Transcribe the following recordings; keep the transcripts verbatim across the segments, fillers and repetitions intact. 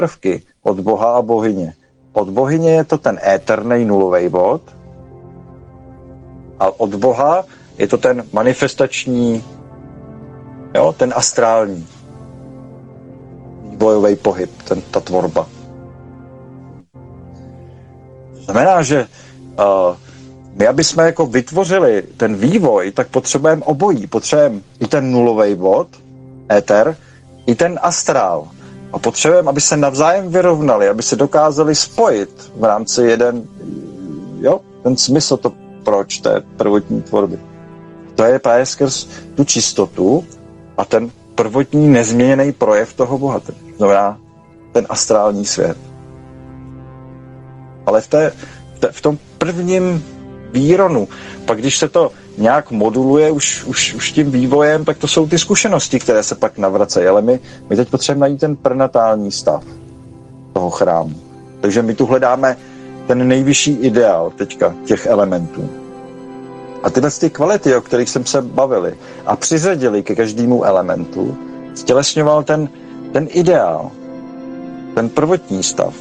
prvky od Boha a bohyně. Od bohyně je to ten éterný nulový bod a od Boha je to ten manifestační, jo, ten astrální vývojový pohyb, ten, ta tvorba. To znamená, že uh, my, aby jsme jako vytvořili ten vývoj, tak potřebujeme obojí. Potřebujeme i ten nulový bod, éter, i ten astrál. A potřebujeme, aby se navzájem vyrovnali, aby se dokázali spojit v rámci jeden, jo, ten smysl, to proč té prvotní tvorby. To je právě skrz tu čistotu a ten prvotní nezměněný projev toho Boha. To znamená ten astrální svět. Ale v, té, v tom prvním výronu, pak když se to nějak moduluje už, už, už tím vývojem, tak to jsou ty zkušenosti, které se pak navracejí. Ale my, my teď potřebujeme najít ten prenatální stav toho chrámu. Takže my tu hledáme ten nejvyšší ideál teďka těch elementů. A tyhle ty kvality, o kterých jsem se bavili a přiřadili ke každému elementu, stělesňoval ten, ten ideál, ten prvotní stav.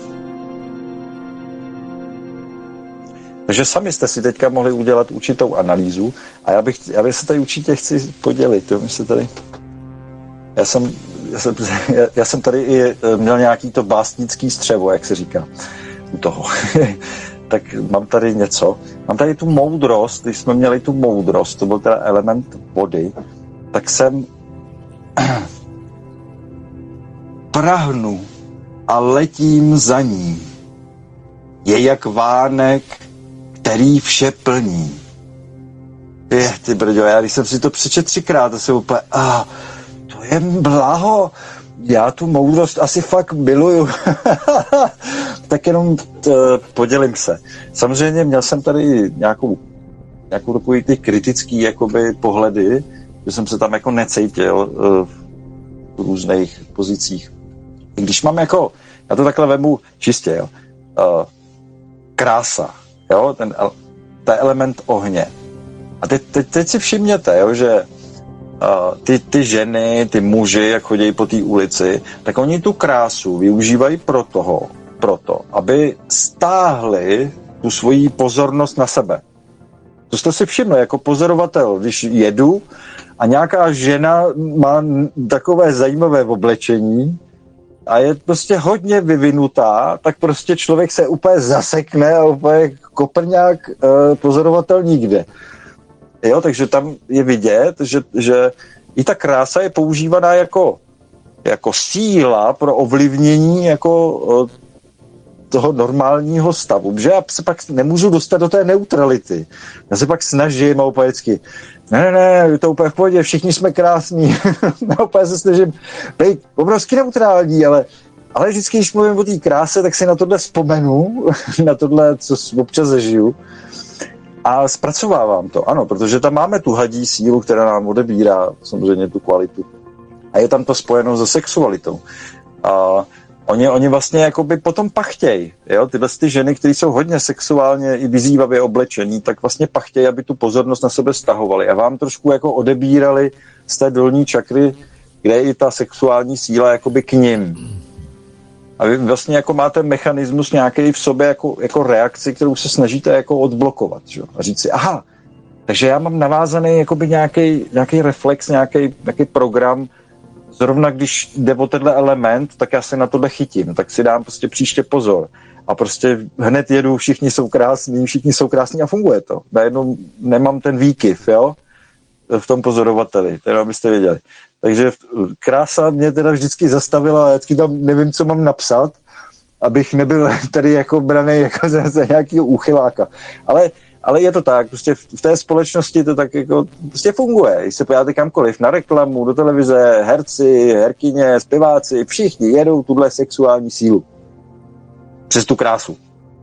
Takže sami jste si teďka mohli udělat určitou analýzu a já bych, já bych se tady určitě chci podělit. Jo? Se tady, já, jsem, já, jsem, já jsem tady i měl nějaký to básnický střevo, jak se říká u toho. Tak mám tady něco. Mám tady tu moudrost, když jsme měli tu moudrost, to byl teda element vody, tak jsem prahnu a letím za ní. Je jak vánek, který vše plní. Je, ty brďo, já když jsem si to přečet třikrát, to jsem úplně, ah, to je blaho, já tu moudrost asi fakt miluju. Tak jenom t, podělím se. Samozřejmě měl jsem tady nějakou, nějakou takový ty kritický jakoby pohledy, že jsem se tam jako necítil uh, v různých pozicích. I když mám jako, já to takhle vemu čistě, jo, uh, krása, jo, ten, ten element ohně. A teď, teď, teď si všimněte, jo, že uh, ty, ty ženy, ty muži, jak chodí po té ulici, tak oni tu krásu využívají pro toho, proto, aby stáhli tu svoji pozornost na sebe. To jste si všimli jako pozorovatel, když jedu a nějaká žena má takové zajímavé oblečení a je prostě hodně vyvinutá, tak prostě člověk se úplně zasekne a úplně koprňák eh, pozorovatel nikde. Jo, takže tam je vidět, že, že i ta krása je používaná jako, jako síla pro ovlivnění jako eh, toho normálního stavu, že já se pak nemůžu dostat do té neutrality. Já se pak snažím a úplně vždycky, ne, ne, ne, je to úplně v pohodě, všichni jsme krásní. Já úplně se snažím být obrovsky neutrální, ale, ale vždycky, když mluvím o té kráse, tak si na tohle vzpomenu, na tohle, co občas zažiju a zpracovávám to, ano, protože tam máme tu hadí sílu, která nám odebírá samozřejmě tu kvalitu. A je tam to spojeno se sexualitou. A Oni, oni vlastně jakoby potom pachtějí, jo, tyhle ty ženy, které jsou hodně sexuálně i vyzývavě oblečení, tak vlastně pachtějí, aby tu pozornost na sebe stahovali a vám trošku jako odebírali z té dolní čakry, kde je i ta sexuální síla jakoby k nim. A vy vlastně jako máte mechanismus nějaký v sobě jako, jako reakci, kterou se snažíte jako odblokovat, že? A říct si, aha, takže já mám navázaný jakoby nějaký, nějaký reflex, nějaký, nějaký program. Zrovna když jde o tenhle element, tak já se na tohle chytím, tak si dám prostě příště pozor. A prostě hned jedu, všichni jsou krásní, všichni jsou krásní a funguje to. Najednou nemám ten výkyv, jo, v tom pozorovateli, teda abyste věděli. Takže krása mě teda vždycky zastavila, já vždycky tam nevím, co mám napsat, abych nebyl tady jako braný jako za, za nějakýho úchyláka. Ale Ale je to tak, prostě v té společnosti to tak jako prostě funguje. Když se podíváte kamkoliv, na reklamu, do televize, herci, herkyně, zpěváci, všichni jedou tuhle sexuální sílu. Přes tu krásu.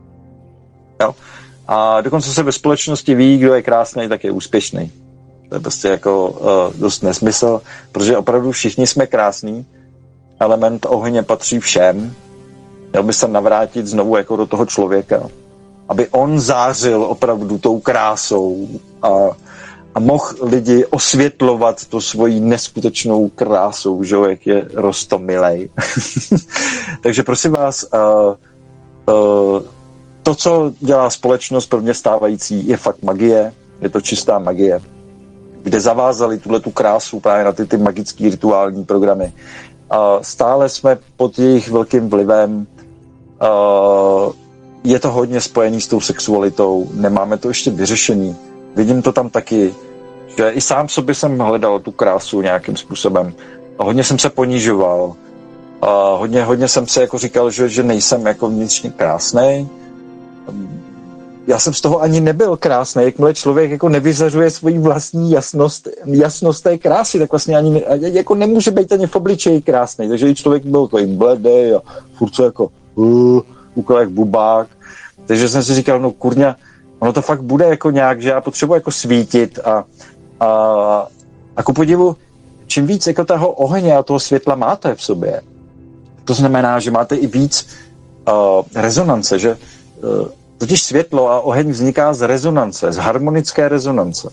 Jo? A dokonce se ve společnosti ví, kdo je krásný, tak je úspěšný. To je prostě jako uh, dost nesmysl, protože opravdu všichni jsme krásní. Element ohně patří všem. Měl by se navrátit znovu jako do toho člověka, aby on zářil opravdu tou krásou a, a mohl lidi osvětlovat to svojí neskutečnou krásou, že jak je roztomilej. Takže prosím vás, uh, uh, to, co dělá společnost pro mě stávající, je fakt magie, je to čistá magie, kde zavázali tuhletu krásu právě na ty, ty magické rituální programy. Uh, stále jsme pod jejich velkým vlivem, uh, je to hodně spojený s tou sexualitou, nemáme to ještě vyřešený. Vidím to tam taky, že i sám sobě jsem hledal tu krásu nějakým způsobem. A hodně jsem se ponižoval. A hodně, hodně jsem se jako říkal, že, že nejsem jako vnitřně krásnej. Já jsem z toho ani nebyl krásný. Jakmile člověk jako nevyzařuje svoji vlastní jasnost, jasnost té krásy, tak vlastně ani ne, jako nemůže být ani v obličeji krásný. Takže i člověk byl takový bledej a furt se jako uh, ukol jak bubák. Takže jsem si říkal, no kurňa, ono to fakt bude jako nějak, že já potřebuji jako svítit a, a, a ku podivu, čím víc jako toho ohně a toho světla máte v sobě, to znamená, že máte i víc uh, rezonance, že uh, totiž světlo a oheň vzniká z rezonance, z harmonické rezonance.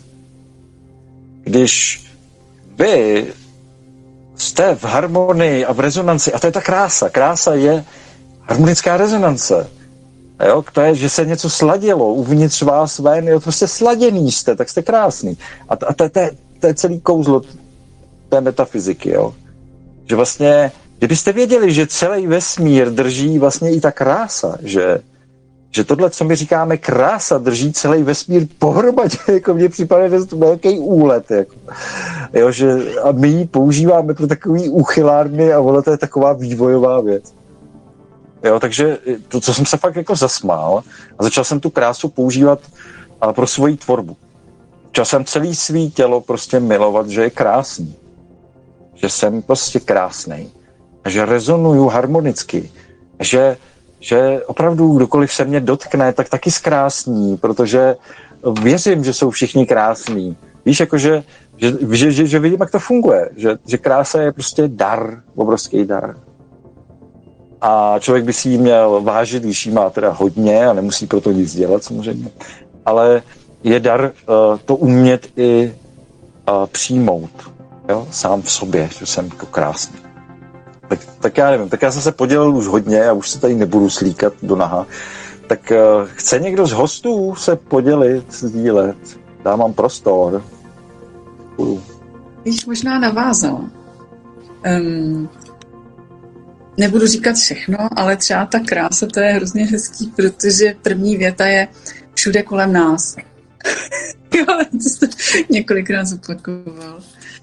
Když vy jste v harmonii a v rezonanci, a to je ta krása, krása je harmonická rezonance. Jo, to je, že se něco sladilo uvnitř vás ven, jo, prostě sladěný jste, tak jste krásný. A to, a to, to, to je celý kouzlo té metafyziky, jo. Že vlastně, kdybyste věděli, že celý vesmír drží vlastně i ta krása, že, že tohle, co my říkáme krása, drží celý vesmír pohromadě, jako mně připadá, že je to velký úlet, jako. Jo, že, a my ji používáme pro takový úchylárny a ono to je taková vývojová věc. Jo, takže to, co jsem se fakt jako zasmál a začal jsem tu krásu používat a, pro svoji tvorbu. Začal jsem celý svý tělo prostě milovat, že je krásný. Že jsem prostě krásnej. A že rezonuju harmonicky. Že, že opravdu kdokoliv se mě dotkne, tak taky zkrásní, protože věřím, že jsou všichni krásní. Víš, jakože že, že, že, že vidím, jak to funguje. Že, že krása je prostě dar, obrovský dar. A člověk by si ji měl vážit, když jí má teda hodně a nemusí pro to nic dělat samozřejmě. Ale je dar uh, to umět i uh, přijmout, jo? Sám v sobě, že jsem jako krásný. Tak, tak já nevím, tak já jsem se podělil už hodně a už se tady nebudu slíkat do naha. Tak uh, chce někdo z hostů se podělit, sdílet? Dám vám prostor. Uh. Bych možná navázal. Um... Nebudu říkat všechno, ale třeba ta krása, to je hrozně hezký, protože první věta je všude kolem nás. Jo, to jste několikrát zopakoval.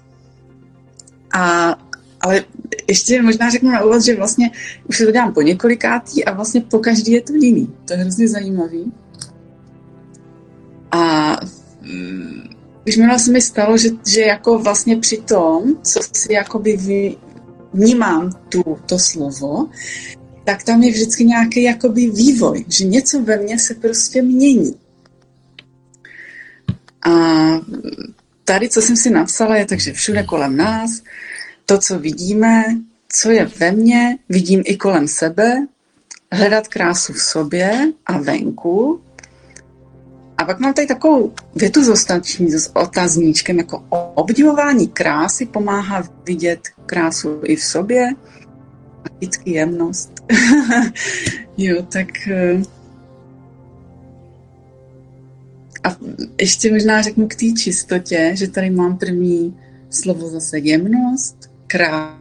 A, ale ještě možná řeknu na úvod, že vlastně už se to dělám po několikátý a vlastně po každý je to jiný. To je hrozně zajímavý. A když minule se mi stalo, že, že jako vlastně při tom, co si jakoby vy, vnímám tu, to slovo, tak tam je vždycky nějaký jakoby vývoj, že něco ve mně se prostě mění. A tady, co jsem si napsala, je takže všude kolem nás, to, co vidíme, co je ve mně, vidím i kolem sebe, hledat krásu v sobě a venku. A pak mám tady takovou větu s ostatní, s otazníčkem, jako obdivování krásy pomáhá vidět krásu i v sobě a vždycky jemnost. Jo, tak... A ještě možná řeknu k té čistotě, že tady mám první slovo zase jemnost, krás.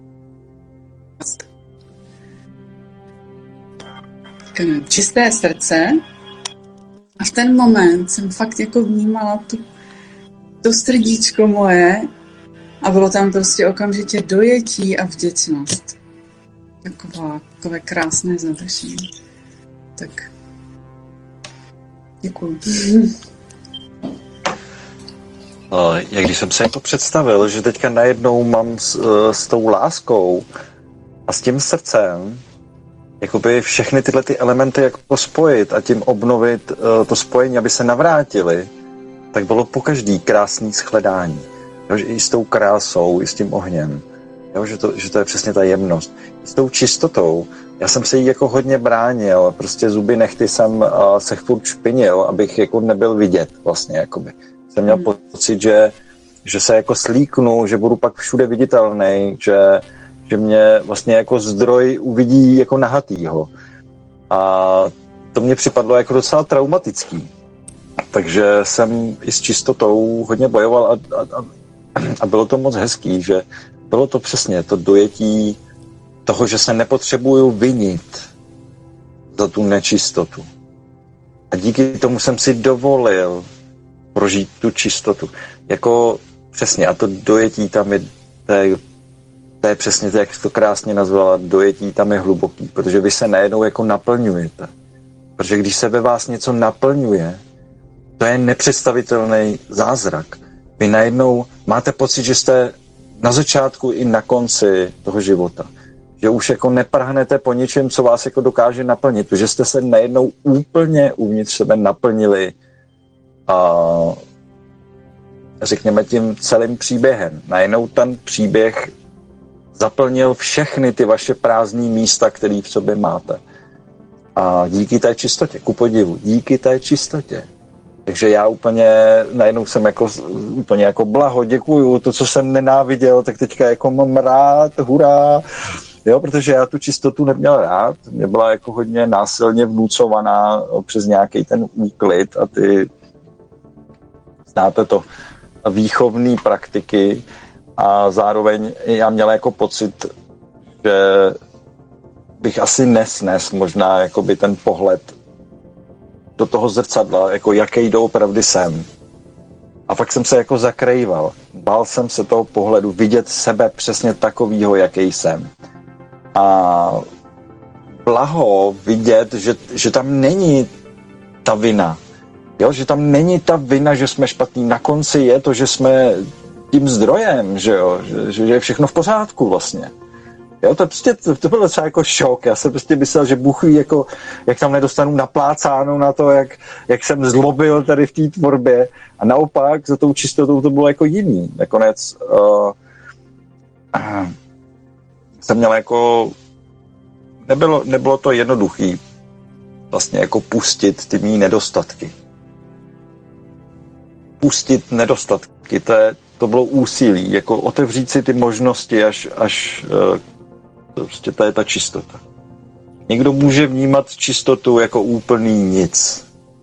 Čisté srdce. A v ten moment jsem fakt jako vnímala tu, to srdíčko moje a bylo tam prostě okamžitě dojetí a vděčnost. Taková, takové krásné završení. Tak děkuju. Jak když jsem se jako představil, že teďka najednou mám s, s tou láskou a s tím srdcem jakoby všechny tyhle ty elementy jako spojit a tím obnovit uh, to spojení, aby se navrátili, tak bylo po každý krásný shledání. Jo, že i s tou krásou, i s tím ohněm. Jo, že, to, že to je přesně ta jemnost. I s tou čistotou. Já jsem se jí jako hodně bránil. Prostě zuby nechty jsem uh, se furt špinil, abych jako nebyl vidět vlastně. Jakoby. Jsem měl hmm. pocit, že, že se jako slíknu, že budu pak všude viditelný, že, že mě vlastně jako zdroj uvidí jako nahatýho. A to mě připadlo jako docela traumatický. Takže jsem i s čistotou hodně bojoval a, a, a bylo to moc hezký, že bylo to přesně to dojetí toho, že se nepotřebuju vinit za tu nečistotu. A díky tomu jsem si dovolil prožít tu čistotu. Jako přesně, a to dojetí tam je, to je, to je přesně to, jak jsi to krásně nazvala, dojetí tam je hluboký, protože vy se najednou jako naplňujete. Protože když se ve vás něco naplňuje, to je nepředstavitelný zázrak. Vy najednou máte pocit, že jste na začátku i na konci toho života. Že už jako neprahnete po něčem, co vás jako dokáže naplnit. Že jste se najednou úplně uvnitř sebe naplnili a řekněme tím celým příběhem. Najednou ten příběh zaplnil všechny ty vaše prázdné místa, které v sobě máte. A díky té čistotě, ku podivu, díky té čistotě. Takže já úplně, najednou jsem jako, úplně jako blaho, děkuju, to, co jsem nenáviděl, tak teďka jako mám rád, hurá. Jo, protože já tu čistotu neměl rád, mě byla jako hodně násilně vnucovaná přes nějaký ten úklid a ty, znáte to, výchovné praktiky a zároveň já měl jako pocit, že bych asi nesnes možná jakoby ten pohled do toho zrcadla, jako jaký doopravdy jsem. A fakt jsem se jako zakrýval. Bál jsem se toho pohledu, vidět sebe přesně takovýho, jaký jsem. A blaho vidět, že, že tam není ta vina. Jo, že tam není ta vina, že jsme špatní. Na konci je to, že jsme tím zdrojem, že jo, že, že je všechno v pořádku vlastně. Jo, to, prostě, to, to byl docela jako šok. Já jsem prostě myslel, že Bůh ví, jako, jak tam nedostanu naplácáno na to, jak, jak jsem zlobil tady v té tvorbě. A naopak za tou čistotou to bylo jako jiný. Nakonec uh, uh, jsem měl jako... Nebylo, nebylo to jednoduchý vlastně jako pustit ty mý nedostatky. Pustit nedostatky, to, je, to bylo úsilí, jako otevřít si ty možnosti, až, až uh, prostě to je ta čistota. Někdo může vnímat čistotu jako úplný nic.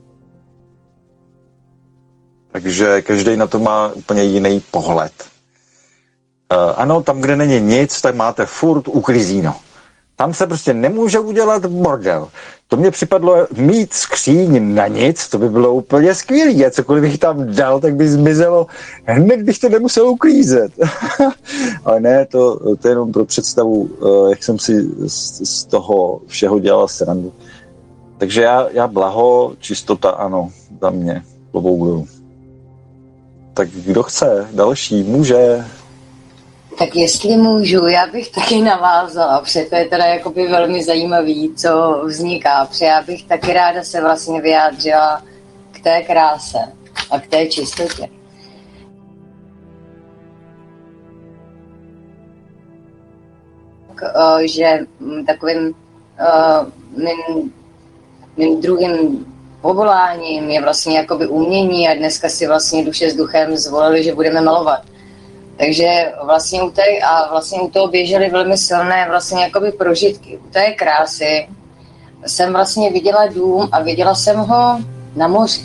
Takže každý na to má úplně jiný pohled. Uh, ano, tam, kde není nic, tak máte furt uklizíno. Tam se prostě nemůže udělat bordel. To mě připadlo mít skříň na nic, to by bylo úplně skvělý. A cokoliv bych tam dal, tak by zmizelo. Hned bych to nemusel uklízet. Ale ne, to, to je jenom pro představu, jak jsem si z, z toho všeho dělal srandu. Takže já, já blaho, čistota, ano, za mě, klobouk dolů. Tak kdo chce, další, může... Tak jestli můžu, já bych taky navázala, protože to je teda jakoby velmi zajímavý, co vzniká, protože já bych taky ráda se vlastně vyjádřila k té kráse a k té čistotě. K, že takovým uh, mým, mým druhým povoláním je vlastně jakoby umění a dneska si vlastně duše s duchem zvolili, že budeme malovat. Takže vlastně u, té, a vlastně u toho běžely velmi silné vlastně jakoby prožitky. U té krásy jsem vlastně viděla dům a viděla jsem ho na moři.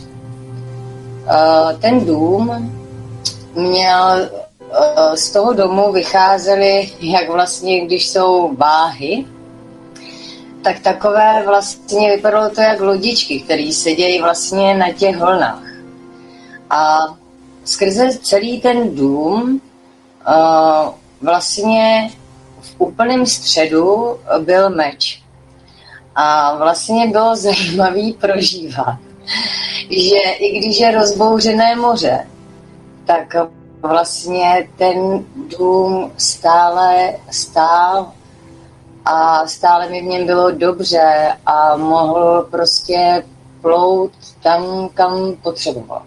Ten dům měl, z toho domu vycházely, jak vlastně, když jsou váhy, tak takové vlastně vypadalo to jak lodičky, které sedějí vlastně na těch vlnách. A skrze celý ten dům Uh, vlastně v úplném středu byl meč. A vlastně bylo zajímavý prožívat, že i když je rozbouřené moře, tak vlastně ten dům stále stál a stále mi v něm bylo dobře a mohl prostě plout tam, kam potřeboval.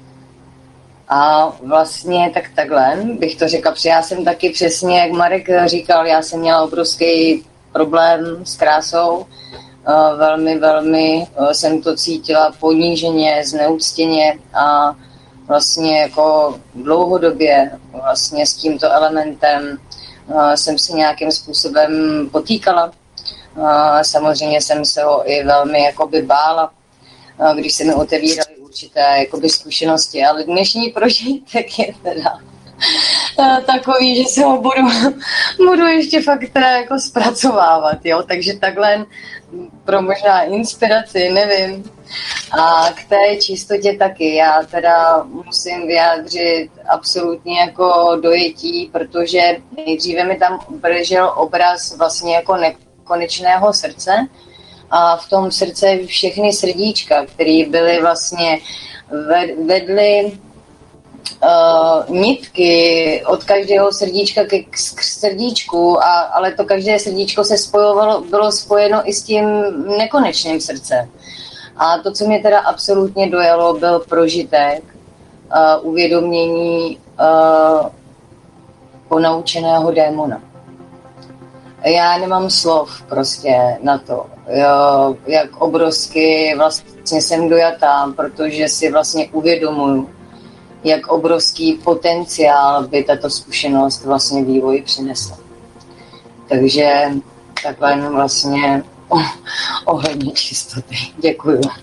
A vlastně tak takhle bych to řekla, protože já jsem taky přesně, jak Marek říkal, já jsem měla obrovský problém s krásou. Velmi, velmi jsem to cítila poníženě, zneuctěně a vlastně jako dlouhodobě vlastně s tímto elementem jsem se nějakým způsobem potýkala. Samozřejmě jsem se ho i velmi jakoby bála, když se mi otevíraly určité jakoby zkušenosti, ale dnešní prožitek je teda takový, že se ho budu, budu ještě fakt teda jako zpracovávat, jo, takže takhle pro možná inspiraci, nevím. A k té čistotě taky, já teda musím vyjádřit absolutně jako dojetí, protože nejdříve mi tam bržel obraz vlastně jako nekonečného srdce a v tom srdce všechny srdíčka, které byly vlastně vedly Uh, nitky od každého srdíčka ke srdíčku, a, ale to každé srdíčko se spojovalo, bylo spojeno i s tím nekonečným srdcem. A to, co mě teda absolutně dojalo, byl prožitek uh, uvědomění uh, ponaučeného démona. Já nemám slov prostě na to, jo, jak obrovsky vlastně jsem dojatá, protože si vlastně uvědomuju, jak obrovský potenciál by tato zkušenost vlastně vývoji přinesla. Takže takhle vlastně oh, ohledně čistoty. Děkuju. Uh,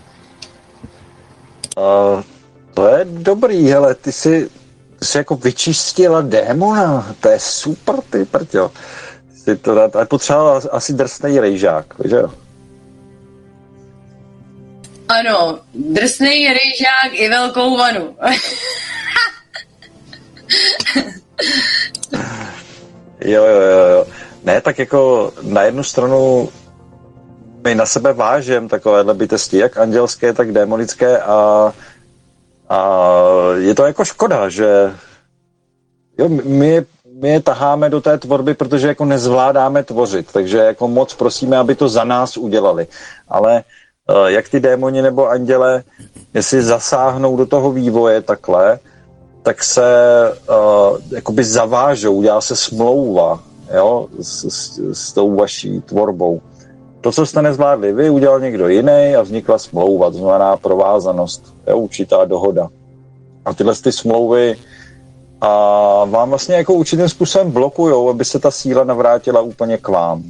to je dobrý, hele, ty jsi, ty jsi jako vyčistila démona, to je super, ty prťo. Jsi to dát, ale potřebovala asi drsnej rejžák, víš jo? Ano, drsnej rejžák i velkou vanu. Jo, jo, jo, jo. Ne, tak jako na jednu stranu my na sebe vážem takovéhle bytosti, jak andělské, tak démonické a, a je to jako škoda, že jo, my, my je taháme do té tvorby, protože jako nezvládáme tvořit, takže jako moc prosíme, aby to za nás udělali, ale jak ty démoni nebo anděle, jestli zasáhnou do toho vývoje takhle, tak se uh, jakoby zavážou, udělá se smlouva, jo, s, s, s tou vaší tvorbou. To, co jste nezvládli vy, udělal někdo jiný a vznikla smlouva, to znamená provázanost, jo, určitá dohoda. A tyhle ty smlouvy a vám vlastně jako určitým způsobem blokujou, aby se ta síla navrátila úplně k vám.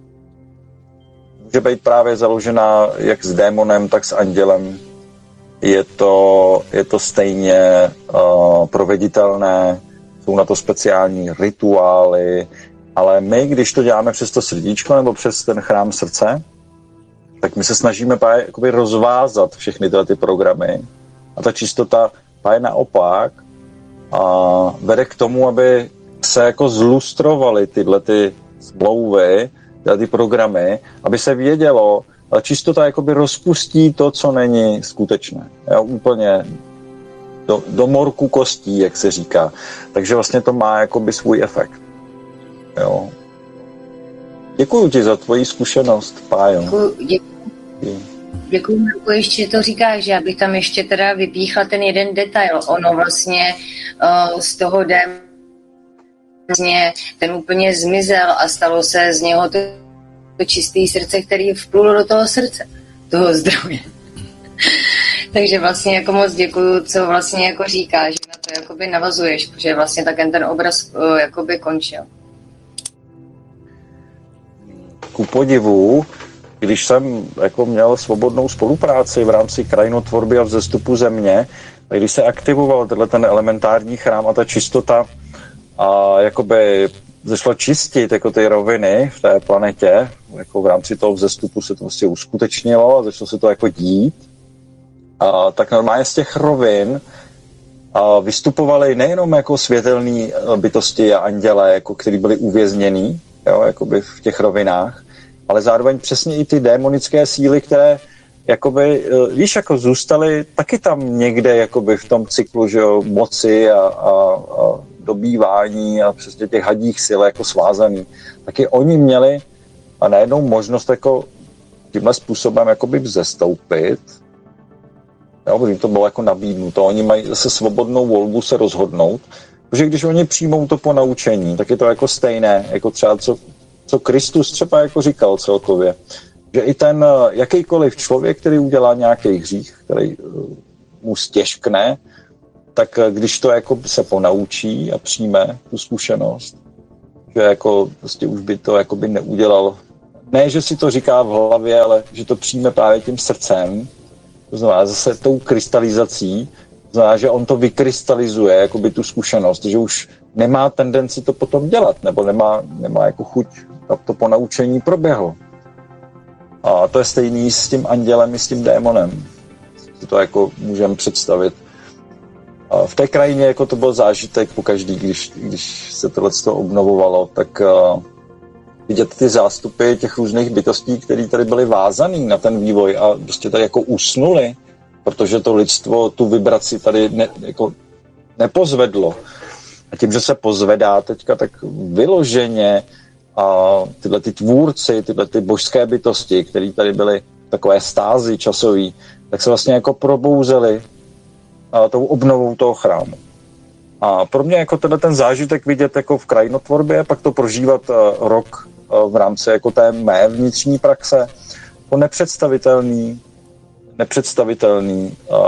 Může být právě založená jak s démonem, tak s andělem. Je to, je to stejně uh, proveditelné, jsou na to speciální rituály, ale my, když to děláme přes to srdíčko nebo přes ten chrám srdce, tak my se snažíme právě jakoby rozvázat všechny tyhle ty programy a ta čistota právě naopak a vede k tomu, aby se jako zlustrovaly tyhle ty smlouvy, tyhle ty programy, aby se vědělo, ale čistota jakoby rozpustí to, co není skutečné. Jo, úplně do, do morku kostí, jak se říká. Takže vlastně to má jakoby svůj efekt. Jo. Děkuju ti za tvoji zkušenost, Pájo. Děkuju, děkuju. Děkuju, Marko, ještě to říkáš, že abych tam ještě teda vypíchla ten jeden detail. Ono vlastně uh, z toho démona vlastně ten úplně zmizel a stalo se z něho to to čistý srdce, který vplulo do toho srdce, toho zdroje. Takže vlastně jako moc děkuju, co vlastně jako říkáš, že na to jakoby navazuješ, protože vlastně tak ten obraz uh, jakoby končil. Ku podivu, když jsem jako měl svobodnou spolupráci v rámci krajinotvorby a vzestupu země, a když se aktivoval tenhle ten elementární chrám a ta čistota a jakoby začalo čistit jako ty roviny v té planetě, jako v rámci toho vzestupu se to vlastně uskutečnilo a začalo se to jako dít. A tak normálně z těch rovin a vystupovaly nejenom jako světelné bytosti a anděle, jako který byli uvězněný, jo, jakoby v těch rovinách, ale zároveň přesně i ty démonické síly, které jakoby, víš, jako zůstaly taky tam někde jakoby v tom cyklu, že jo, moci a, a, a dobývání a přesně těch hadích sil jako svázaný. Taky oni měli a najednou možnost jako tímhle způsobem jakoby vzestoupit. Jo, jim to bylo jako nabídnuto. Oni mají zase svobodnou volbu se rozhodnout, protože když oni přijmou to ponaučení, tak je to jako stejné, jako třeba co, co Kristus třeba jako říkal celkově. Že i ten jakýkoliv člověk, který udělá nějaký hřích, který mu stěžkne, tak když to jako se ponaučí a přijme tu zkušenost, že jako prostě už by to jako by neudělal. Ne, že si to říká v hlavě, ale že to přijme právě tím srdcem, to znamená zase tou krystalizací, to znamená, že on to vykrystalizuje, jakoby tu zkušenost, že už nemá tendenci to potom dělat, nebo nemá, nemá jako chuť, aby to ponaučení proběhlo. A to je stejný s tím andělem i s tím démonem. Si to jako můžeme představit. A v té krajině jako to byl zážitek pokaždý, když, když se tohle obnovovalo, tak uh, vidět ty zástupy těch různých bytostí, které tady byly vázaný na ten vývoj a prostě tady jako usnuli, protože to lidstvo tu vibraci tady ne, jako nepozvedlo. A tím, že se pozvedá teďka, tak vyloženě a tyhle ty tvůrci, tyhle ty božské bytosti, které tady byly takové stázy časový, tak se vlastně jako probouzeli a, tou obnovou toho chrámu. A pro mě jako tenhle ten zážitek vidět jako v krajinotvorbě, pak to prožívat a, rok a, v rámci jako té mé vnitřní praxe, to nepředstavitelný, nepředstavitelný. A,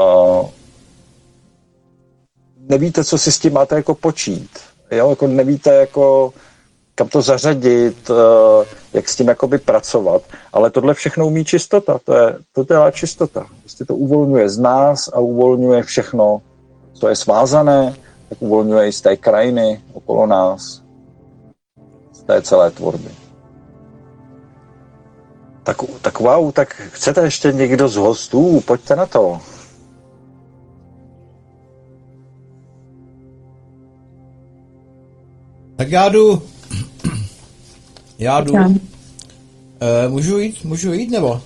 nevíte, co si s tím máte jako počít. Jo? Jako nevíte, jako kam to zařadit, jak s tím jakoby pracovat. Ale tohle všechno umí čistota. To je, to dělá čistota. Prostě to uvolňuje z nás a uvolňuje všechno, co je svázané, tak uvolňuje i z té krajiny okolo nás, z té celé tvorby. Tak, tak wow, tak chcete ještě někdo z hostů? Pojďte na to. Tak já jdu. Já jdu. E, můžu jít? Můžu jít, nebo?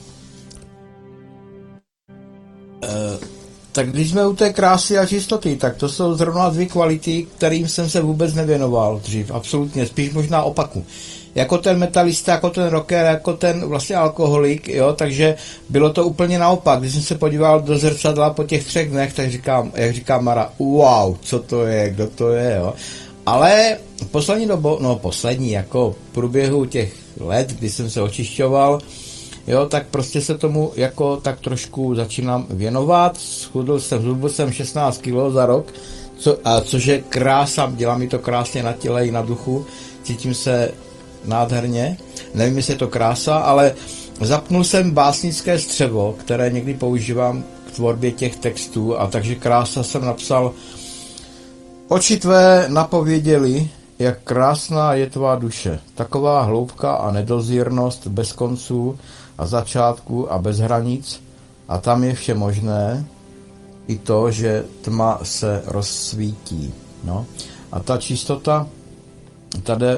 E, tak když jsme u té krásy a čistoty, tak to jsou zrovna dvě kvality, kterým jsem se vůbec nevěnoval dřív. Absolutně, spíš možná opaku. Jako ten metalista, jako ten rocker, jako ten vlastně alkoholik, jo, takže bylo to úplně naopak. Když jsem se podíval do zrcadla po těch třech dnech, tak říkám, jak říká Mara, wow, co to je, kdo to je, jo. Ale poslední dobu, no poslední, jako v průběhu těch let, kdy jsem se očišťoval, jo, tak prostě se tomu jako tak trošku začínám věnovat. Schudl jsem, zhubl jsem šestnáct kilo za rok, co, a což je krása, dělá mi to krásně na těle i na duchu, cítím se nádherně, nevím, jestli je to krása, ale zapnul jsem básnické střevo, které někdy používám k tvorbě těch textů, a takže krása jsem napsal: oči tvé napověděly, jak krásná je tvá duše, taková hloubka a nedozírnost bez konců a začátku a bez hranic, a tam je vše možné, i to, že tma se rozsvítí. No. A ta čistota tady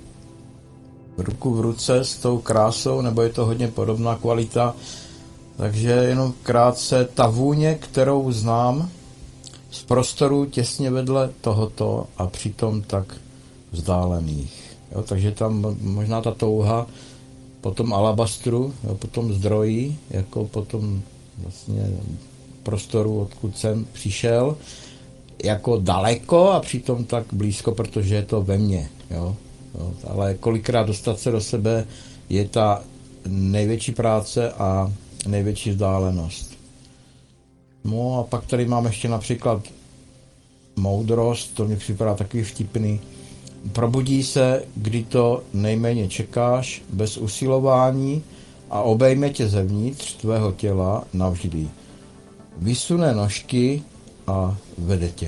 ruku v ruce s tou krásou, nebo je to hodně podobná kvalita, takže jenom krátce, ta vůně, kterou znám z prostoru těsně vedle tohoto a přitom tak vzdálených. Jo, takže tam možná ta touha po tom alabastru, jo, po tom zdroji, jako po tom vlastně prostoru, odkud jsem přišel, jako daleko a přitom tak blízko, protože je to ve mně. Jo. Jo, ale kolikrát dostat se do sebe je ta největší práce a největší vzdálenost. No a pak tady mám ještě například moudrost, to mi připadá takový vtipný. Probudí se, kdy to nejméně čekáš, bez usilování, a obejme tě zevnitř tvého těla navždy. Vysune nožky a vede tě.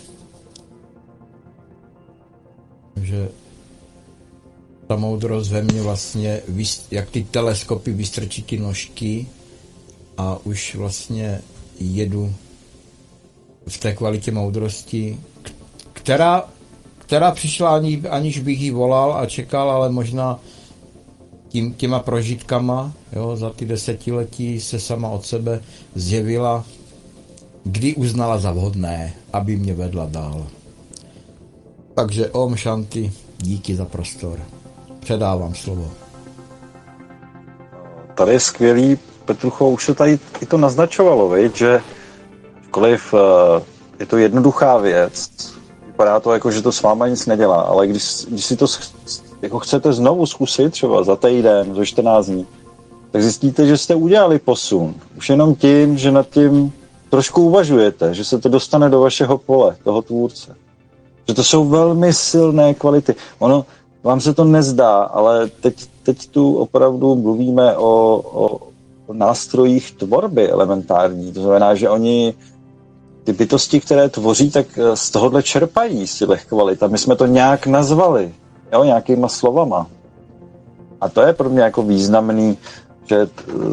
Takže ta moudrost ve mně vlastně, jak ty teleskopy, vystrčí ty nožky a už vlastně jedu v té kvalitě moudrosti, která, která přišla, ani, aniž bych ji volal a čekal, ale možná tím, těma prožitkama, jo, za ty desetiletí se sama od sebe zjevila, kdy uznala za vhodné, aby mě vedla dál. Takže Om Shanti, díky za prostor. Předávám slovo. Tady je skvělý, Petrucho, už se tady i to naznačovalo, viď, že ačkoliv je to jednoduchá věc, vypadá to jako, že to s váma nic nedělá, ale když, když si to jako chcete znovu zkusit, třeba za týden, za čtrnáct dní, tak zjistíte, že jste udělali posun. Už jenom tím, že nad tím trošku uvažujete, že se to dostane do vašeho pole, toho tvůrce. Že to jsou velmi silné kvality. Ono, vám se to nezdá, ale teď, teď tu opravdu mluvíme o, o, o nástrojích tvorby elementární. To znamená, že oni, ty bytosti, které tvoří, tak z tohohle čerpají z těch kvalit. A my jsme to nějak nazvali, jo, nějakýma slovama. A to je pro mě jako významný, že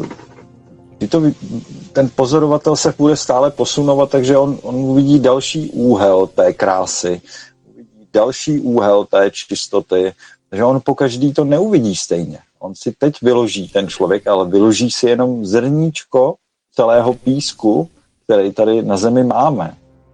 to, ten pozorovatel se bude stále posunovat, takže on, on uvidí další úhel té krásy, uvidí další úhel té čistoty, že on po každý to neuvidí stejně. On si teď vyloží ten člověk, ale vyloží si jenom zrníčko celého písku, který tady na zemi máme.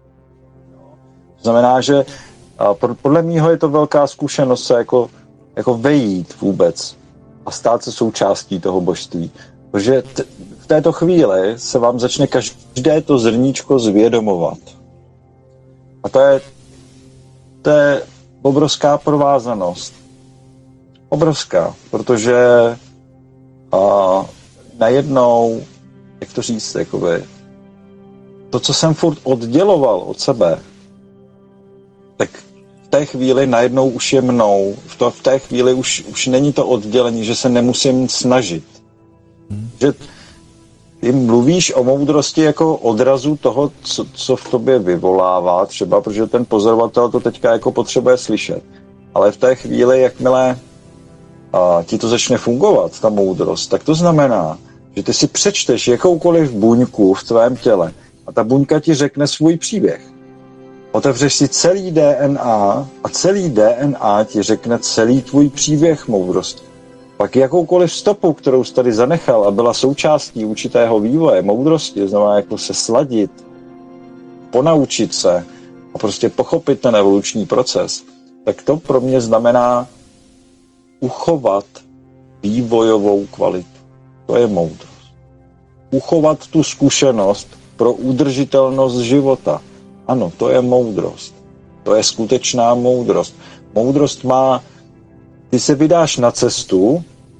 To znamená, že podle mýho je to velká zkušenost se jako, jako vejít vůbec a stát se součástí toho božství. Protože t- v této chvíli se vám začne každé to zrníčko zvědomovat. A to je, to je obrovská provázanost. Obrovská, protože a, najednou, jak to říct, jakoby, to, co jsem furt odděloval od sebe, tak v té chvíli najednou už je mnou. V, to, v té chvíli už, už není to oddělení, že se nemusím snažit. Hmm. Že ty mluvíš o moudrosti jako odrazu toho, co, co v tobě vyvolává třeba, protože ten pozorovatel to teďka jako potřebuje slyšet. Ale v té chvíli, jakmile a, ti to začne fungovat, ta moudrost, tak to znamená, že ty si přečteš jakoukoliv buňku v tvém těle a ta buňka ti řekne svůj příběh. Otevřeš si celý D N A a celý D N A ti řekne celý tvůj příběh moudrosti. Pak jakoukoliv stopu, kterou jsi tady zanechal a byla součástí určitého vývoje moudrosti, znamená jako se sladit, ponaučit se a prostě pochopit ten evoluční proces, tak to pro mě znamená uchovat vývojovou kvalitu. To je moudrost. Uchovat tu zkušenost pro udržitelnost života. Ano, to je moudrost. To je skutečná moudrost. Moudrost má, ty se vydáš na cestu,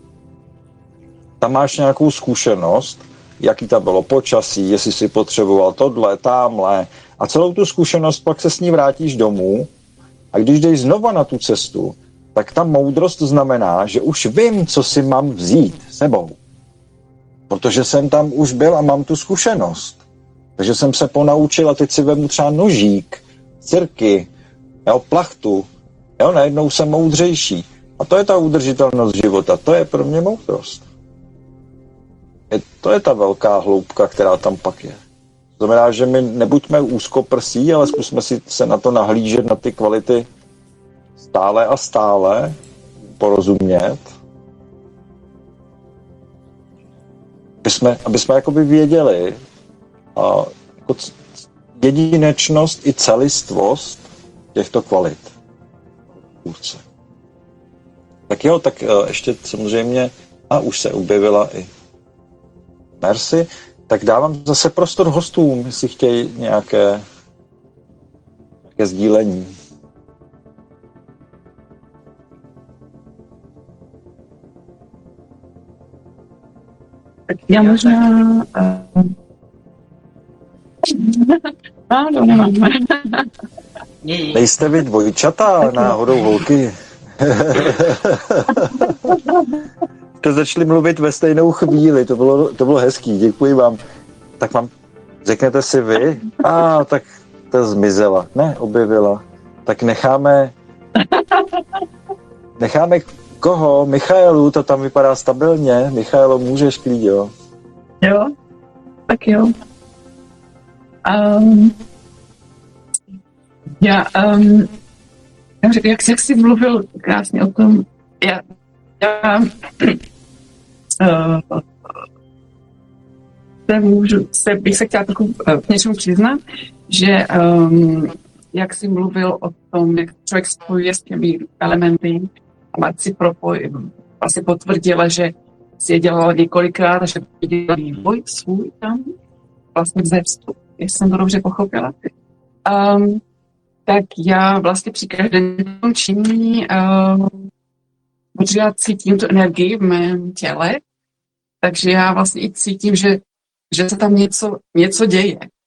tam máš nějakou zkušenost, jaký tam bylo počasí, jestli si potřeboval tohle, támhle, a celou tu zkušenost pak se s ní vrátíš domů a když jdeš znova na tu cestu, tak ta moudrost znamená, že už vím, co si mám vzít sebou. Protože jsem tam už byl a mám tu zkušenost. Takže jsem se ponaučil a teď si vemu třeba nožík, cirky, jo, plachtu. Jo, najednou jsem moudřejší. A to je ta udržitelnost života. To je pro mě moudrost. Je, to je ta velká hloubka, která tam pak je. To znamená, že my nebuďme úzkoprsí, ale zkusme si se na to nahlížet, na ty kvality stále a stále, porozumět. Aby jsme, aby jsme jakoby věděli, a jako jedinečnost i celistvost těchto kvalit. Tak jo, tak ještě samozřejmě, a už se objevila i Mercy, tak dávám zase prostor hostům, jestli chtějí nějaké, nějaké sdílení. Tak já možná... Uh... Áno, nemám. Nejste vy dvojčata, náhodou holky. Jste začali mluvit ve stejnou chvíli, to bylo, to bylo hezký, děkuji vám. Tak vám, řeknete si vy? A ah, tak to zmizela, ne, objevila. Tak necháme, necháme koho? Michailu, to tam vypadá stabilně. Michailo, můžeš klid, jo? Jo, tak jo. Um, já, um, jak, jak jsi mluvil krásně o tom, já, já uh, se můžu, se, bych se chtěla trochu k něčemu přiznat, že um, jak jsi mluvil o tom, jak člověk spojuje s těmi elementy a má si propoj, vlastně potvrdila, že si je dělala několikrát a že dělala vývoj svůj tam vlastně ze vstup, jestli jsem to dobře pochopila. Um, tak já vlastně při každém tom činí um, protože já cítím tu energii v mém těle, takže já vlastně i cítím, že, že se tam něco, něco děje.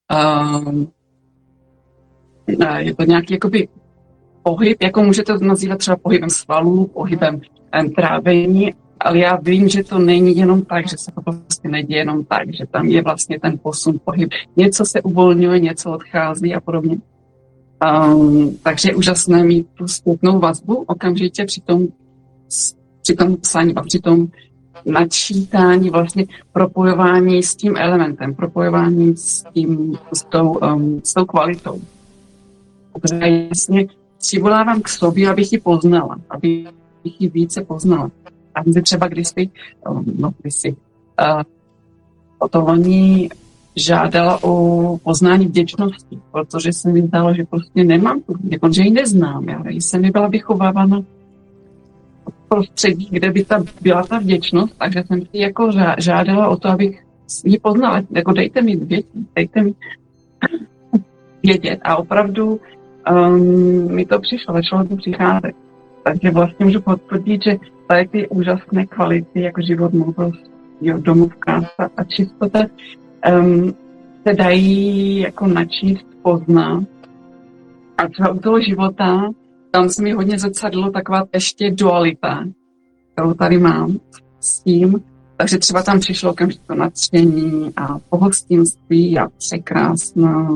Um, je to nějaký jakoby pohyb, jako můžete to nazývat třeba pohybem svalů, pohybem um, trávení, ale já vím, že to není jenom tak, že se to prostě neděje jenom tak, že tam je vlastně ten posun, pohyb. Něco se uvolňuje, něco odchází a podobně. Um, takže je úžasné mít tu zpětnou vazbu okamžitě při tom, při tom psaní a při tom načítání, vlastně propojování s tím elementem, propojování s, tím, s, tou, um, s tou kvalitou. Protože jasně přivolávám k sobě, abych ji poznala, abych ji více poznala. A jsem třeba kdysi, um, no kdysi, uh, o to loni žádala o poznání vděčnosti, protože se mi zdalo, že prostě nemám tu, jako, že ji neznám. Já jsem mi byla vychovávána v prostředí, kde by ta, byla ta vděčnost, takže jsem si jako žádala o to, abych ji poznala. Jako dejte mi vědět, dejte mi vědět. A opravdu um, mi to přišlo, začalo to přicházet. Takže vlastně můžu potvrdit, že tady ty úžasné kvality, jako život, moudrost, domov, krása a čistota, um, se dají jako načíst, poznat. A třeba u toho života, tam se mi hodně zrcadlo taková ještě dualita, kterou tady mám s tím. Takže třeba tam přišlo okamžitě to nadšení a pohostinství a překrásná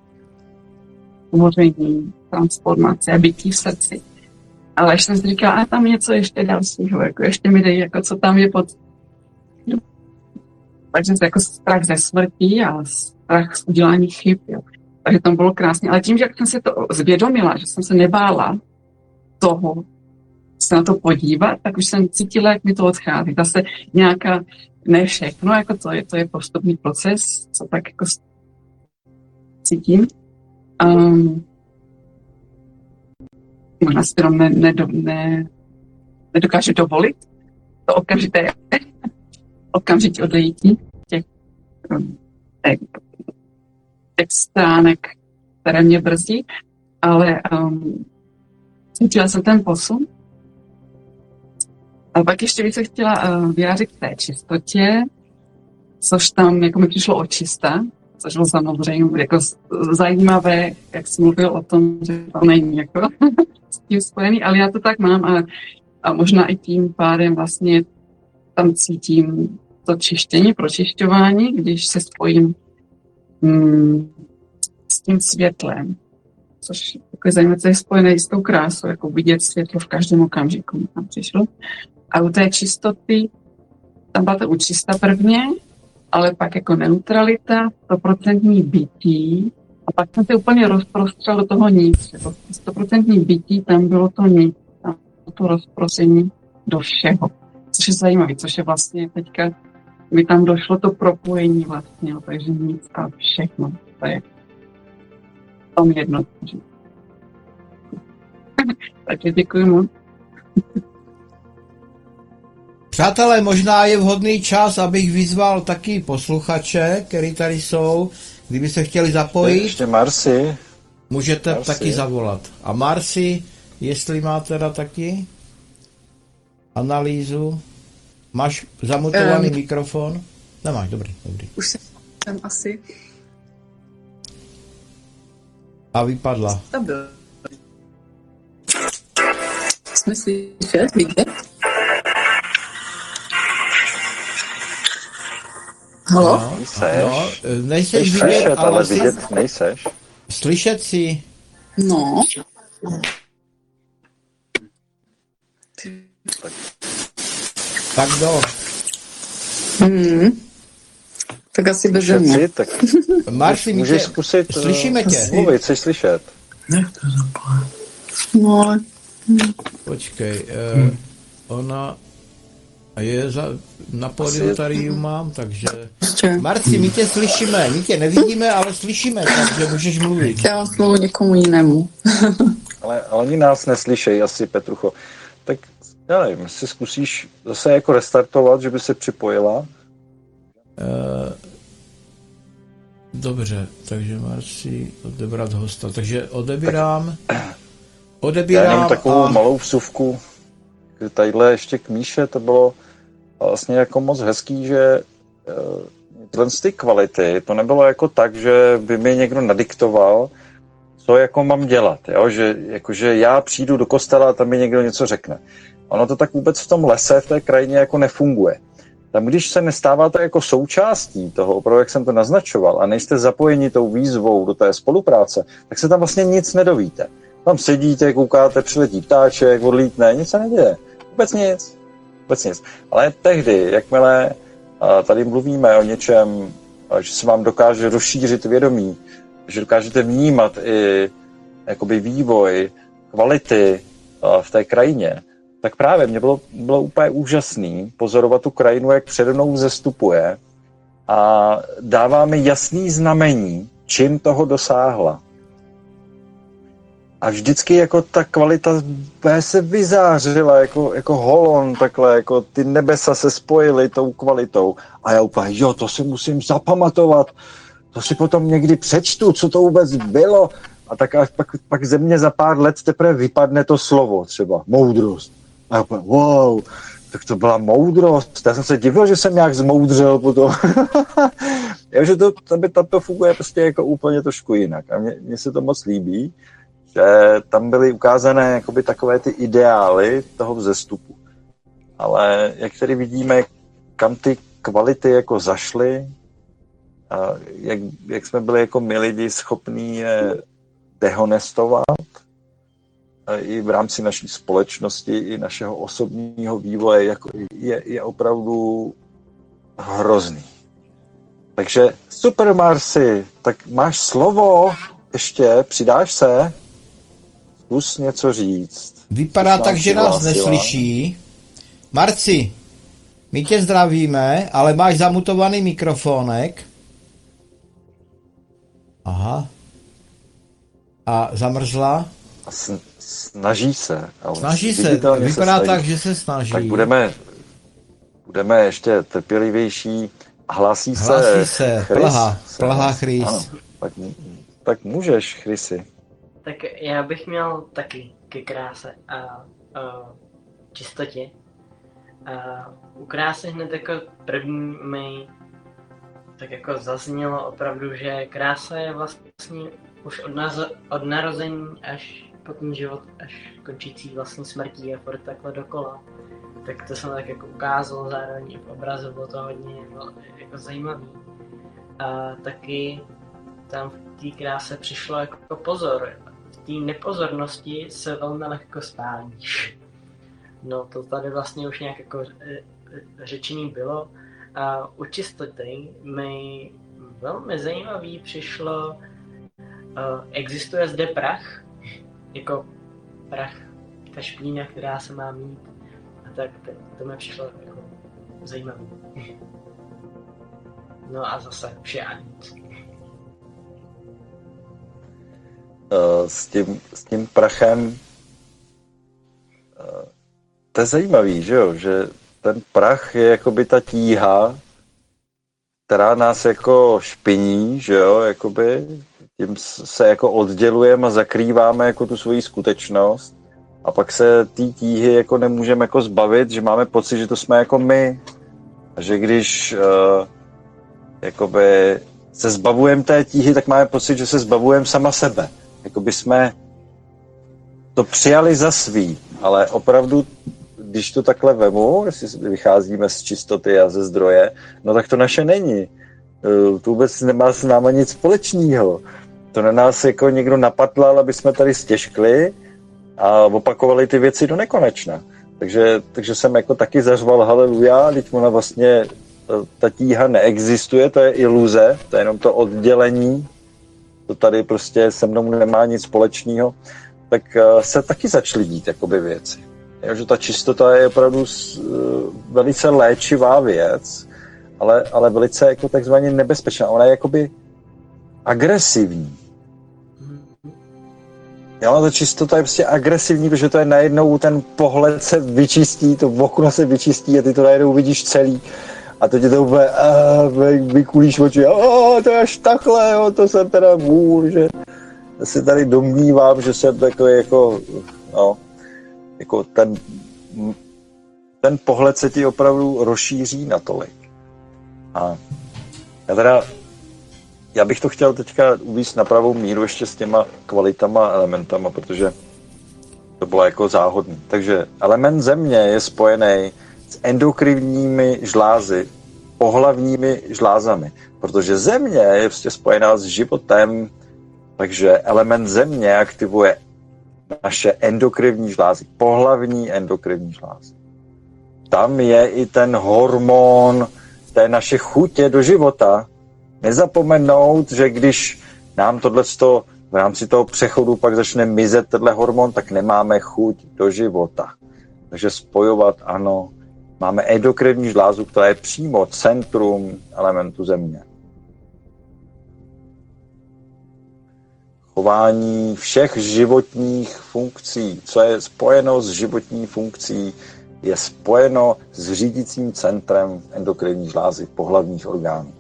umoření, transformace a bytí v srdci. Ale až jsem si říkala, a tam něco ještě dalšího, jako ještě mi dej, jako co tam je pod... Takže jako strach ze smrti a strach z udělání chyb, jo. Takže to bylo krásně. Ale tím, že jak jsem se to zvědomila, že jsem se nebála toho se na to podívat, tak už jsem cítila, jak mi to odchází. Zase nějaká, ne všechno, jako to je, to je postupný proces, co tak jako cítím. Um, možná si jenom ne, ne, ne, nedokážu dovolit to okamžité okamžitě odejítí těch, těch, těch stránek, které mě brzdí, ale um, cítila jsem ten posun. A pak ještě bych se chtěla uh, vyjádřit k té čistotě, což tam jako mi přišlo očista, což bylo samozřejmě jako zajímavé, jak jsi mluvil o tom, že to není jako s tím spojený, ale já to tak mám a, a možná i tím pádem vlastně tam cítím to čištění, pročišťování, když se spojím mm, s tím světlem, což je zajímavé, je spojené s tou krásou, jako vidět světlo v každém okamžiku, tam přišlo. A u té čistoty, tam byla to učista prvně, ale pak jako neutralita, stoprocentní bytí, a pak jsem se úplně rozprostřel do toho nic. Stoprocentní bytí, tam bylo to nic, tam bylo to rozprostření do všeho. Což je zajímavé, což je vlastně teďka, mi tam došlo to propojení vlastně, takže nic a všechno. To je tam jedno. Takže děkuji moc. Přátelé, možná je vhodný čas, abych vyzval taky posluchače, který tady jsou. Kdyby se chtěli zapojit, ještě Marci. můžete Marci. taky zavolat. A Marci, jestli má teda taky analýzu, máš zamutovaný um, mikrofon? Nemáš, dobrý, dobrý. Už jsem asi. A vypadla. Stabil. Jsme slyšet, vidět? Halo? No, no, nejseš vidět, vidět, ale, ale vidět nejseš. Slyšet si. No. Tak do. Hmm. Tak asi bez mě. Si, tak Marci, můžeš zkusit. Slyšíme tě. Mluvit, chceš slyšet. Nech to zapálit. No. Počkej, eh, ona je za, na pódiu tady ji mám, takže... Marci, my tě slyšíme, my tě nevidíme, ale slyšíme, takže můžeš mluvit. Já vás mluvu někomu jinému. ale, ale oni nás neslyšejí asi, Petrucho. Tak já nevím, si zkusíš zase jako restartovat, že by se připojila. Eh, dobře, takže Marci odebrat hosta, takže odebírám... Odebírám já jenom takovou a... malou vsuvku. Tadyhle ještě k Míše, to bylo vlastně jako moc hezký, že tyhle ty kvality, to nebylo jako tak, že by mi někdo nadiktoval, co jako mám dělat, jo? Že, jako, že já přijdu do kostela a tam mi někdo něco řekne. Ono to tak vůbec v tom lese, v té krajině jako nefunguje. Tam, když se nestáváte jako součástí toho, opravdu jak jsem to naznačoval, a nejste zapojeni tou výzvou do té spolupráce, tak se tam vlastně nic nedovíte. Tam sedíte, koukáte, přiletí ptáček, odlítne, nic se neděje. Vůbec nic. Vůbec nic. Ale tehdy, jakmile tady mluvíme o něčem, že se vám dokáže rozšířit vědomí, že dokážete vnímat i jakoby vývoj, kvality v té krajině, tak právě mě bylo, bylo úplně úžasný pozorovat tu krajinu, jak přede mnou vzestupuje a dává mi jasný znamení, čím toho dosáhla. A vždycky jako ta kvalita se vyzářila jako, jako holon, takhle, jako ty nebesa se spojily tou kvalitou. A já úplně, jo, to si musím zapamatovat, to si potom někdy přečtu, co to vůbec bylo. A tak až pak, pak ze mě za pár let teprve vypadne to slovo, třeba moudrost. A já úplně, wow, tak to byla moudrost. Já jsem se divil, že jsem nějak zmoudřel potom. Já, že to, tam, tam to funguje prostě jako úplně trošku jinak. A mně, mně se to moc líbí, že tam byly ukázané jakoby takové ty ideály toho vzestupu. Ale jak tady vidíme, kam ty kvality jako zašly, a jak, jak jsme byli jako my lidi schopní je dehonestovat, i v rámci naší společnosti, i našeho osobního vývoje, jako je, je opravdu hrozný. Takže super, Marci, tak máš slovo, ještě přidáš se? Zkus něco říct. Vypadá tak, že nás neslyší. Marci, my tě zdravíme, ale máš zamutovaný mikrofonek. Aha. A zamrzla? Snaží se. Ale snaží se, vypadá se tak, že se snaží. Tak budeme, budeme ještě trpělivější. Hlásí se Hlásí se, Chris. plhá, plhá Chris. Ano, tak, tak můžeš, Chrisy. Tak já bych měl taky ke kráse a, a čistotě. A u krásy hned jako první mi tak jako zaznělo opravdu, že krása je vlastně už od, nazo- od narození až po ten život, až končící vlastně smrtí a furt takhle dokola. Tak to jsem tak jako ukázal, zároveň i v obrazu bylo to hodně jako zajímavý. A taky tam v té kráse přišlo jako pozor. V té nepozornosti se velmi lehko spálíš. No to tady vlastně už nějak jako řečený bylo. A u čistoty mi velmi zajímavý přišlo, uh, existuje zde prach, jako prach, ta špína, která se má mít. A tak to, to mi přišlo jako zajímavý. No a zase vše a nic. S tím, s tím prachem to je zajímavý, že jo, že ten prach je jakoby ta tíha, která nás jako špiní, že jo, jakoby tím se jako oddělujeme a zakrýváme jako tu svoji skutečnost a pak se té tíhy jako nemůžeme jako zbavit, že máme pocit, že to jsme jako my a že když uh, jakoby se zbavujeme té tíhy, tak máme pocit, že se zbavujeme sama sebe. Jakoby jsme to přijali za svý, ale opravdu, když to takhle vemu, jestli vycházíme z čistoty a ze zdroje, no tak to naše není. To vůbec nemá s náma nic společného. To na nás jako někdo napatlal, aby jsme tady stěžkli a opakovali ty věci do nekonečna. Takže, takže jsem jako taky zařval haleluja, teď ona vlastně, ta, ta tíha neexistuje, to je iluze, to je jenom to oddělení, to tady prostě se mnou nemá nic společného, tak se taky začaly dít jakoby věci. Jo, že ta čistota je opravdu velice léčivá věc, ale, ale velice jako takzvaně nebezpečná. Ona je jakoby agresivní. Jo, ta čistota je prostě agresivní, protože to je najednou ten pohled se vyčistí, to okno se vyčistí a ty to najednou vidíš celý. A to tě to úplně uh, vykulíš oči. Oh, to je až takhle, jo, to jsem teda můj, že já si tady domnívám, že jsem takový jako, no, jako ten, ten pohled se ti opravdu rozšíří natolik. A Já teda, já bych to chtěl teďka uvést na pravou míru ještě s těma kvalitama a elementama, protože to bylo jako záhodný. Takže element země je spojený s endokrinními žlázy, pohlavními žlázami, protože země je prostě spojená s životem, takže element země aktivuje naše endokrinní žlázy, pohlavní endokrinní žlázy. Tam je i ten hormon té naše chutě do života. Nezapomenout, že když nám tohleto v rámci toho přechodu pak začne mizet tenhle hormon, tak nemáme chuť do života. Takže spojovat, ano, máme endokrinní žlázu, která je přímo centrum elementu země. Chování všech životních funkcí, co je spojeno s životní funkcí, je spojeno s řídícím centrem endokrinní žlázy pohlavních orgánů.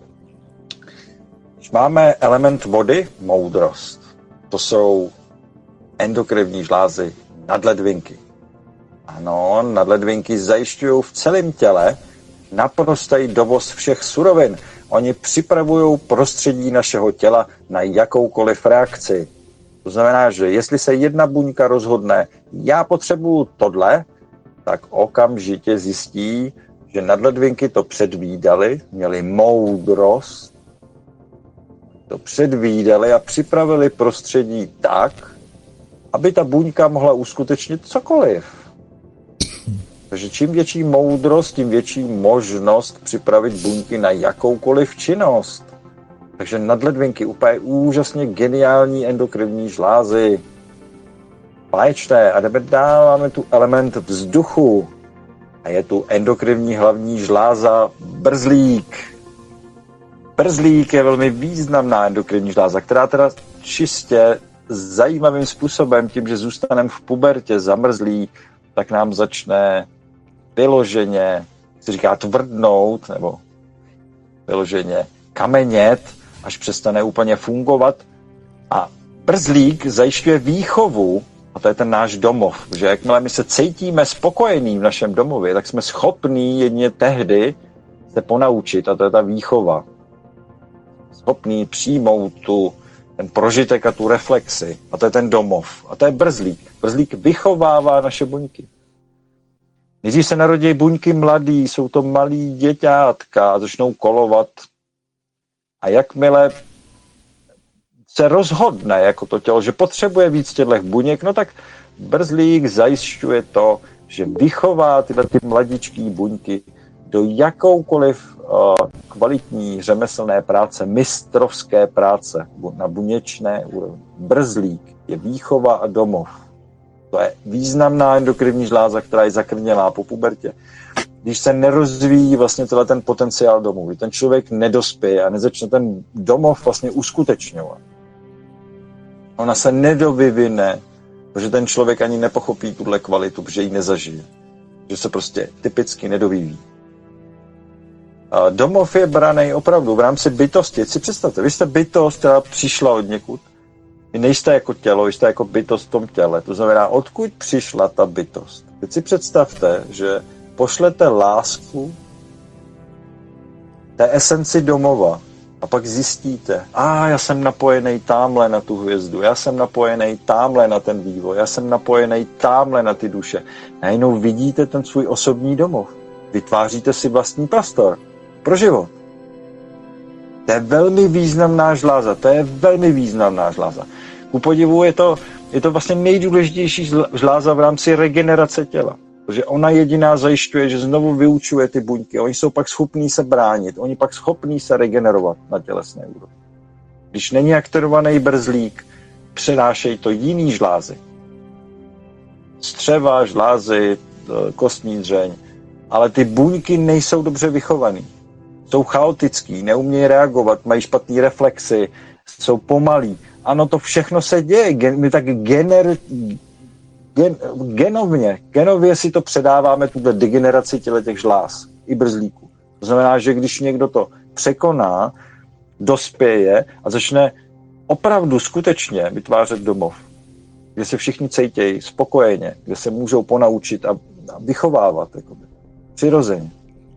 Když máme element vody, moudrost, to jsou endokrinní žlázy nadledvinky. Ano, nadledvinky zajišťují v celém těle naprostý dovoz všech surovin. Oni připravují prostředí našeho těla na jakoukoliv reakci. To znamená, že jestli se jedna buňka rozhodne, já potřebuju tohle, tak okamžitě zjistí, že nadledvinky to předvídali, měli moudrost, to předvídali a připravili prostředí tak, aby ta buňka mohla uskutečnit cokoliv. Takže čím větší moudrost, tím větší možnost připravit buňky na jakoukoliv činnost. Takže nadledvinky, úplně úžasně geniální endokrinní žlázy. Báječné. A jdeme dál, máme tu element vzduchu. A je tu endokrinní hlavní žláza brzlík. Brzlík je velmi významná endokrinní žláza, která teda čistě zajímavým způsobem, tím, že zůstaneme v pubertě zamrzlí, tak nám začne vyloženě, se říká tvrdnout, nebo vyloženě kamenět, až přestane úplně fungovat. A brzlík zajišťuje výchovu, a to je ten náš domov, že jakmile my se cítíme spokojení v našem domově, tak jsme schopní jedině tehdy se ponaučit, a to je ta výchova. Schopní přijmout tu, ten prožitek a tu reflexi, a to je ten domov. A to je brzlík. Brzlík vychovává naše buňky. Nejdřív se narodí buňky mladý, jsou to malí děťátka a začnou kolovat. A jakmile se rozhodne jako to tělo, že potřebuje víc těchto buněk, no tak brzlík zajišťuje to, že vychová tyhle ty mladičký buňky do jakoukoliv uh, kvalitní řemeslné práce, mistrovské práce na buněčné úrovni. Brzlík je výchova a domov. To je významná endokrinní žláza, která je zakrnělá po pubertě. Když se nerozvíjí vlastně tenhle ten potenciál domovu, ten člověk nedospěje a nezačne ten domov vlastně uskutečňovat. Ona se nedovyvine, protože ten člověk ani nepochopí tuhle kvalitu, protože ji nezažije. Že se prostě typicky nedovyvíjí. A domov je braný opravdu v rámci bytosti. Si představte, vy jste bytost, která přišla od někud. Vy nejste jako tělo, vy jste jako bytost v tom těle. To znamená, odkud přišla ta bytost. Teď si představte, že pošlete lásku té esenci domova a pak zjistíte, a já jsem napojený támhle na tu hvězdu, já jsem napojený támhle na ten vývoj, já jsem napojený támhle na ty duše. Najednou vidíte ten svůj osobní domov. Vytváříte si vlastní prostor pro život. To je velmi významná žláza, to je velmi významná žláza. Ku podivu je to, je to vlastně nejdůležitější žláza v rámci regenerace těla. Protože ona jediná zajišťuje, že znovu vyučuje ty buňky. Oni jsou pak schopní se bránit, oni pak schopní se regenerovat na tělesné úrovni. Když není aktivovaný brzlík, přenášejí to jiný žlázy. Střeva, žlázy, kostní dřeň. Ale ty buňky nejsou dobře vychovaný. Jsou chaotický, neumějí reagovat, mají špatné reflexy, jsou pomalí. Ano, to všechno se děje. My tak gener, gen, genovně, genově si to předáváme, tuhle degeneraci těch žláz i brzlíků. To znamená, že když někdo to překoná, dospěje a začne opravdu skutečně vytvářet domov, kde se všichni cítějí spokojeně, kde se můžou ponaučit a, a vychovávat jakoby, přirozeně.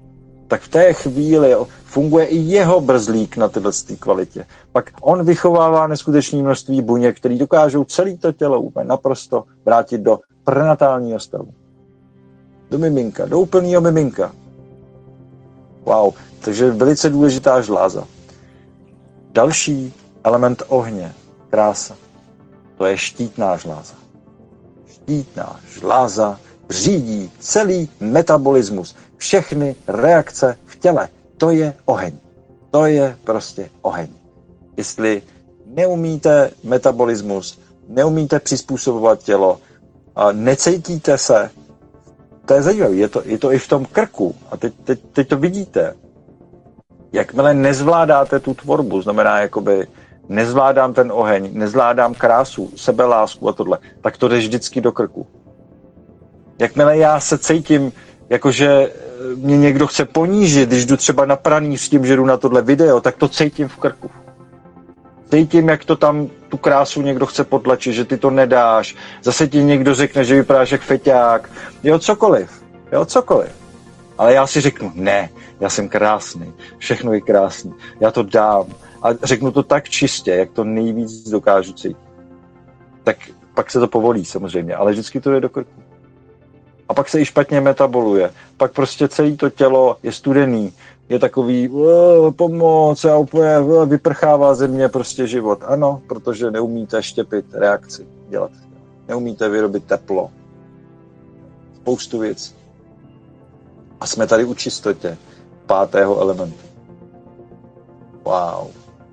tak v té chvíli funguje i jeho brzlík na tyhle kvalitě. Pak on vychovává neskutečné množství buněk, které dokážou celé to tělo úplně naprosto vrátit do prenatálního stavu. Do miminka, do úplného miminka. Wow, takže velice důležitá žláza. Další element ohně, krása, to je štítná žláza. Štítná žláza řídí celý metabolismus, všechny reakce v těle. To je oheň. To je prostě oheň. Jestli neumíte metabolismus, neumíte přizpůsobovat tělo, necítíte se, to je zajímavé, je to, je to i v tom krku. A teď, teď, teď to vidíte. Jakmile nezvládáte tu tvorbu, znamená jakoby nezvládám ten oheň, nezvládám krásu, sebelásku a tohle, tak to jde vždycky do krku. Jakmile já se cítím, jakože mě někdo chce ponížit, když jdu třeba na pranýř s tím, že jdu na tohle video, tak to cítím v krku. Cítím, jak to tam, tu krásu někdo chce potlačit, že ty to nedáš. Zase ti někdo řekne, že vypadáš jak feťák. Jo, cokoliv. Jo, cokoliv. Ale já si řeknu, ne, já jsem krásný. Všechno je krásný. Já to dám. A řeknu to tak čistě, jak to nejvíc dokážu cítit. Tak pak se to povolí samozřejmě, ale vždycky to je do krku. A pak se i špatně metaboluje. Pak prostě celé to tělo je studený. Je takový, pomoc, já úplně vyprchává ze mě prostě život. Ano, protože neumíte štěpit reakci dělat. Neumíte vyrobit teplo. Spoustu věcí. A jsme tady u čistotě pátého elementu. Wow.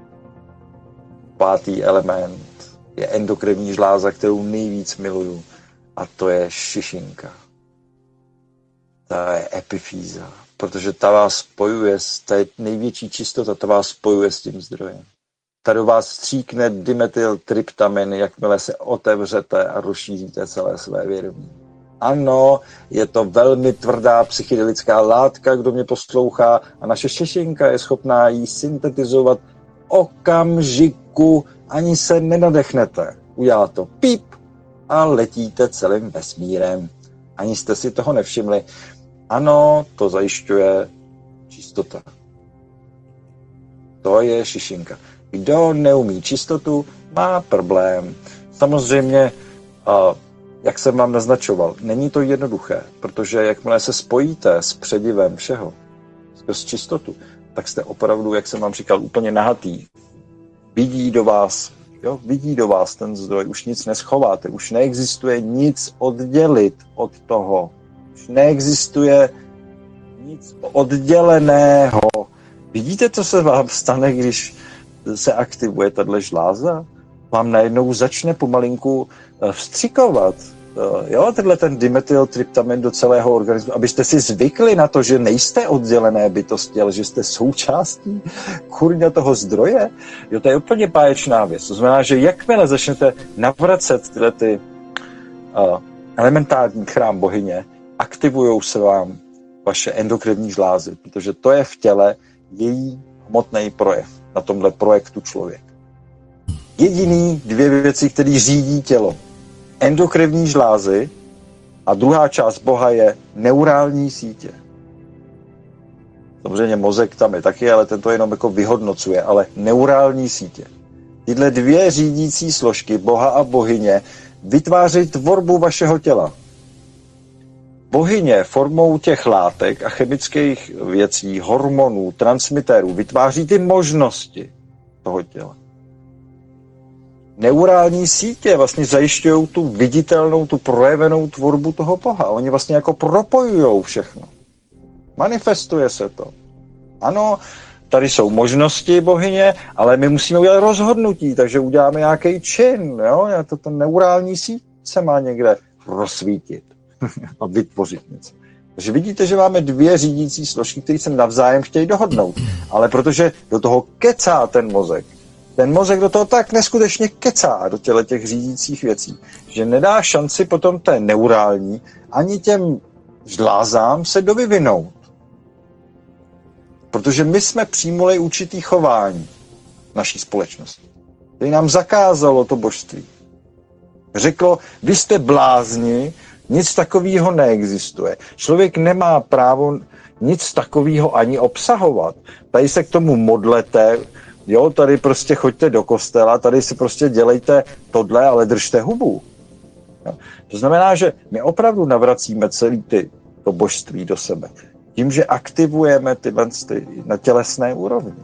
Pátý element je endokrinní žláza, kterou nejvíc miluju. A to je šišinka. Ta je epifýza. Protože ta vás spojuje, ta je největší čistota, ta vás spojuje s tím zdrojem. Ta do vás stříkne dimethyltryptamin, jakmile se otevřete a rozšíříte celé své vědomí. Ano, je to velmi tvrdá psychedelická látka, kdo mě poslouchá, a naše šišinka je schopná ji syntetizovat okamžiku, ani se nenadechnete. Udělá to píp a letíte celým vesmírem. Ani jste si toho nevšimli. Ano, to zajišťuje čistota. To je šišinka. Kdo neumí čistotu, má problém. Samozřejmě, jak jsem vám naznačoval, není to jednoduché, protože jakmile se spojíte s předivem všeho, s čistotu, tak jste opravdu, jak jsem vám říkal, úplně nahatý. Vidí do vás, jo, vidí do vás ten zdroj, už nic neschováte, už neexistuje nic oddělit od toho. Už neexistuje nic odděleného. Vidíte, co se vám stane, když se aktivuje tato žláza? Vám najednou začne pomalinku vstřikovat. Jo, tenhle ten dimethyltryptamin do celého organismu, abyste si zvykli na to, že nejste oddělené bytosti, ale že jste součástí kurňa toho zdroje. Jo, to je úplně báječná věc. To znamená, že jakmile začnete navracet tyhle ty uh, elementární chrám bohyně, aktivujou se vám vaše endokrinní žlázy, protože to je v těle její hmotný projev na tomhle projektu člověk. Jediný dvě věci, které řídí tělo. Endokrinní žlázy a druhá část Boha je neurální sítě. Samozřejmě mozek tam je taky, ale ten to jenom jako vyhodnocuje, ale neurální sítě. Tyhle dvě řídící složky, Boha a bohyně, vytvářejí tvorbu vašeho těla. Bohyně formou těch látek a chemických věcí, hormonů, transmitérů vytváří ty možnosti toho těla. Neurální sítě vlastně zajišťují tu viditelnou, tu projevenou tvorbu toho Boha. Oni vlastně jako propojujou všechno. Manifestuje se to. Ano, tady jsou možnosti bohyně, ale my musíme udělat rozhodnutí, takže uděláme nějaký čin. Jo? Toto neurální síť se má někde rozsvítit a vytvořit něco. Takže vidíte, že máme dvě řídící složky, které se navzájem chtějí dohodnout. Ale protože do toho kecá ten mozek, ten mozek do toho tak neskutečně kecá do těle těch řídících věcí, že nedá šanci potom té neurální ani těm žlázám se dovyvinout. Protože my jsme přijmuli určitý chování naší společnosti, který nám zakázalo to božství. Řeklo, vy jste blázni, nic takového neexistuje. Člověk nemá právo nic takového ani obsahovat. Tady se k tomu modlete, jo, tady prostě choďte do kostela, tady si prostě dělejte tohle, ale držte hubu. Jo. To znamená, že my opravdu navracíme celý ty, to božství do sebe. Tím, že aktivujeme tyhle ty na tělesné úrovni.